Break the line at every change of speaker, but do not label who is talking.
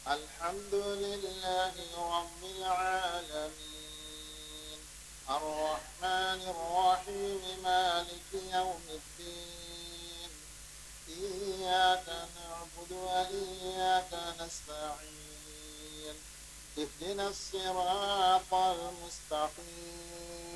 الحمد لله رب العالمين الرحمن الرحيم مالك يوم الدين إياك نعبد وإياك نستعين اهدنا الصراط المستقيم